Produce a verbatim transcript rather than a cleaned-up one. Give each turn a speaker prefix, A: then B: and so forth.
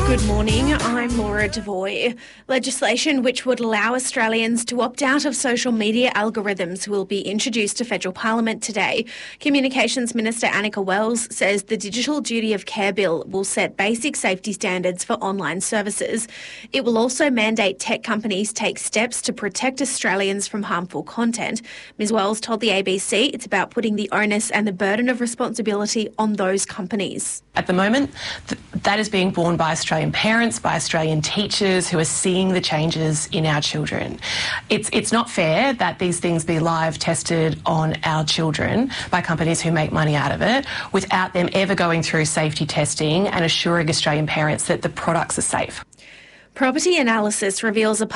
A: Good morning, I'm Laura Devoy. Legislation which would allow Australians to opt out of social media algorithms will be introduced to federal parliament today. Communications Minister Annika Wells says the Digital Duty of Care Bill will set basic safety standards for online services. It will also mandate tech companies take steps to protect Australians from harmful content. Ms Wells told the A B C it's about putting the onus and the burden of responsibility on those companies.
B: At the moment, th- that is being borne by Australian parents, by Australian teachers who are seeing the changes in our children. It's it's not fair that these things be live tested on our children by companies who make money out of it without them ever going through safety testing and assuring Australian parents that the products are safe.
A: Property analysis reveals a